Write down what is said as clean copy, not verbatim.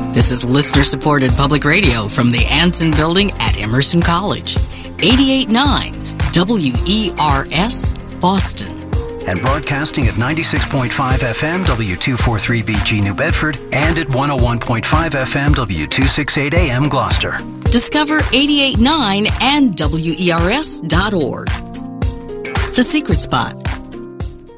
This is listener-supported public radio from the Anson Building at Emerson College. 88.9 WERS, Boston. And broadcasting at 96.5 FM W243BG New Bedford and at 101.5 FM W268 AM Gloucester. Discover 88.9 and WERS.org. The Secret Spot